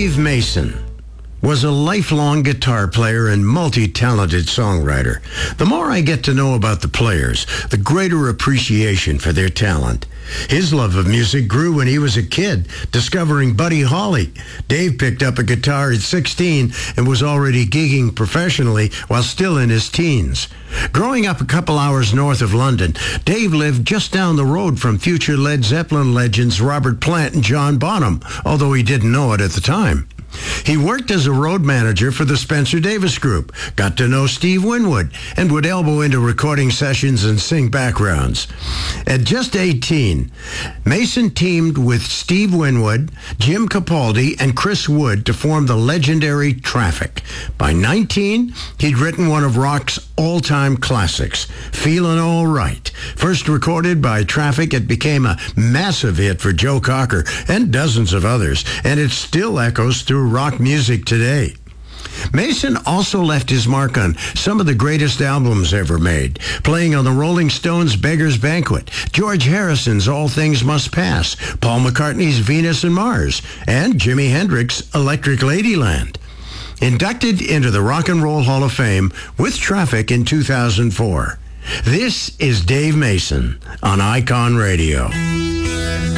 Dave Mason was a lifelong guitar player and multi-talented songwriter. The more I get to know about the players, the greater appreciation for their talent. His love of music grew when he was a kid, discovering Buddy Holly. Dave picked up a guitar at 16 and was already gigging professionally while still in his teens. Growing up a couple hours north of London, Dave lived just down the road from future Led Zeppelin legends Robert Plant and John Bonham, although he didn't know it at the time. He worked as a road manager for the Spencer Davis Group, got to know Steve Winwood, and would elbow into recording sessions and sing backgrounds. At just 18, Mason teamed with Steve Winwood, Jim Capaldi, and Chris Wood to form the legendary Traffic. By 19, he'd written one of rock's all-time classics, Feelin' All Right. First recorded by Traffic, it became a massive hit for Joe Cocker and dozens of others, and it still echoes through rock music today. Mason also left his mark on some of the greatest albums ever made, playing on the Rolling Stones' Beggar's Banquet, George Harrison's All Things Must Pass, Paul McCartney's Venus and Mars, and Jimi Hendrix's Electric Ladyland. Inducted into the Rock and Roll Hall of Fame with Traffic in 2004. This is Dave Mason on Icon Radio.